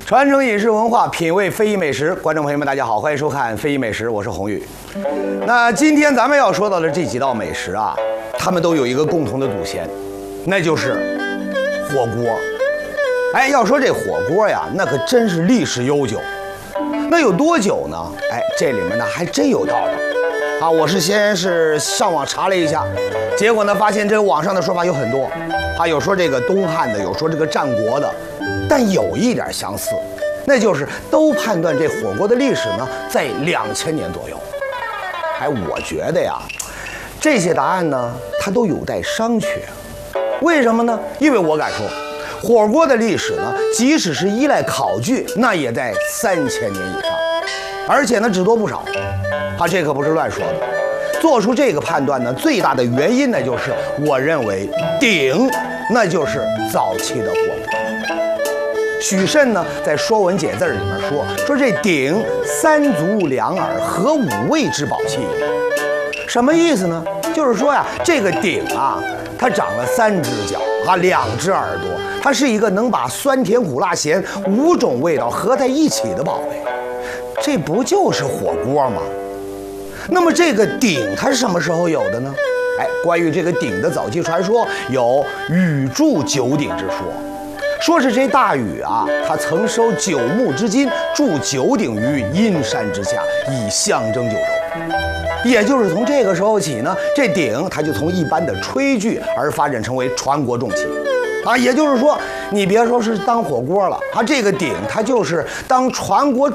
传承饮食文化，品味非遗美食。观众朋友们，大家好，欢迎收看《非遗美食》，我是宏宇。那今天咱们要说到的这几道美食啊，它们都有一个共同的祖先，那就是火锅。哎，要说这火锅呀，那可真是历史悠久。那有多久呢？哎，这里面呢还真有道理啊。我先是上网查了一下，结果呢发现这网上的说法有很多啊，有说这个东汉的，有说这个战国的。但有一点相似，那就是都判断这火锅的历史呢在2000年左右。哎，我觉得呀，这些答案呢它都有待商榷。为什么呢？因为我敢说，火锅的历史呢，即使是依赖考据，那也在3000年以上，而且呢只多不少。啊，这可不是乱说的。做出这个判断呢，最大的原因呢就是我认为鼎，那就是早期的火锅。许慎呢，在《说文解字》里面说这鼎3足2耳，合5味之宝器。什么意思呢？就是说呀，这个鼎啊，它长了3只脚啊，2只耳朵，它是一个能把酸甜苦辣咸5种味道合在一起的宝贝。这不就是火锅吗？那么这个鼎它是什么时候有的呢？哎，关于这个鼎的早期传说，有禹铸九鼎之说。说是这大禹啊，他曾收9牧之金，铸9鼎于阴山之下，以象征九州。也就是从这个时候起呢，这鼎它就从一般的炊具而发展成为传国重器。啊，也就是说，你别说是当火锅了啊，这个鼎它就是当传国